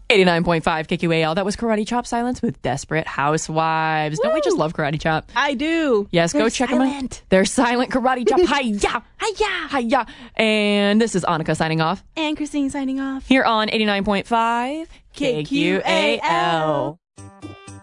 89.5 KQAL. That was Karate Chop Silence with Desperate Housewives. Don't we just love Karate Chop? I do. Yes, go check them out. They're silent Karate Chop. Hi-ya! Hi-ya! Hi-ya! And this is Annika signing off. And Christine signing off. Here on 89.5 KQAL.